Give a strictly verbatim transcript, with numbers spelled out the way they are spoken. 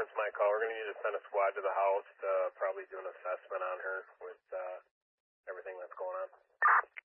departments might call. We're going to need to send a squad to the house to probably do an assessment on her with uh, everything that's going on.